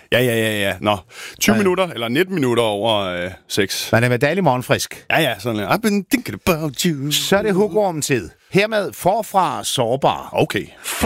Ja. Nå, 20 minutter, eller 19 minutter over 6. Man er med dejlig morgenfrisk. Ja, sådan. I've been thinking about you. Så er det hugorm-tid. Hermed forfra sårbar. Okay.